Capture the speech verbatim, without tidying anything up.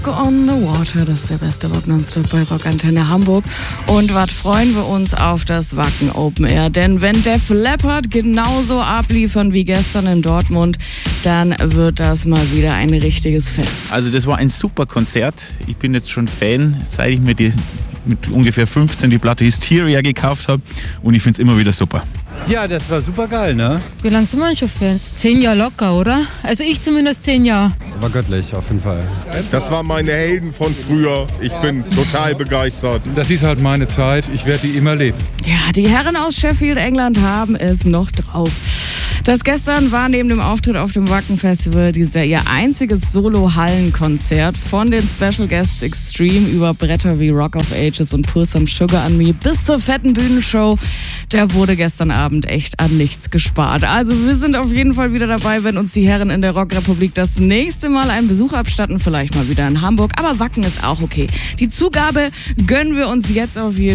On the Water, das ist der beste Rock Nonstop bei Rockantenne Hamburg. Und was freuen wir uns auf das Wacken Open Air? Denn wenn Def Leppard genauso abliefern wie gestern in Dortmund, dann wird das mal wieder ein richtiges Fest. Also das war ein super Konzert. Ich bin jetzt schon Fan, seit ich mir die mit ungefähr fünfzehn die Platte Hysteria gekauft habe. Und ich finde es immer wieder super. Ja, das war super geil, ne? Wie lange sind wir schon Fans? Zehn Jahre locker, oder? Also ich zumindest zehn Jahre. War göttlich, auf jeden Fall. Das waren meine Helden von früher. Ich bin total begeistert. Das ist halt meine Zeit. Ich werde die immer leben. Ja, die Herren aus Sheffield, England haben es noch drauf. Das gestern war neben dem Auftritt auf dem Wacken Festival dieser ihr einziges Solo-Hallenkonzert von den Special Guests Extreme über Bretter wie Rock of Ages und Pour Some Sugar on Me bis zur fetten Bühnenshow. Der wurde gestern Abend echt an nichts gespart. Also wir sind auf jeden Fall wieder dabei, wenn uns die Herren in der Rockrepublik das nächste Mal einen Besuch abstatten, vielleicht mal wieder in Hamburg. Aber Wacken ist auch okay. Die Zugabe gönnen wir uns jetzt auf jeden Fall.